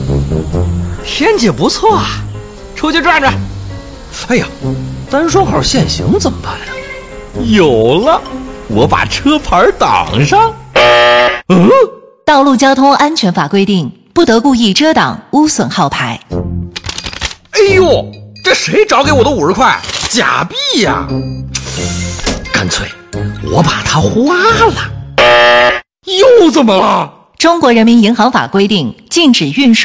天气不错啊，出去转转。 哎呀，单双号限行怎么办呀？ 有了，我把车牌挡上。 道路交通安全法规定，不得故意遮挡、污损号牌。 哎呦，这谁找给我的50块？假币呀！干脆我把它花了。又怎么了？ 中国人民银行法规定，禁止运输